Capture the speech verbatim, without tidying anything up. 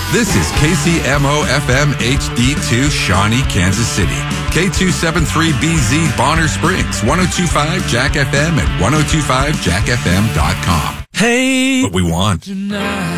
This is K C M O F M H D two, Shawnee, Kansas City. K two seventy-three B Z, Bonner Springs, ten twenty-five Jack F M and ten twenty-five jack f m dot com. Hey, what we want. Tonight.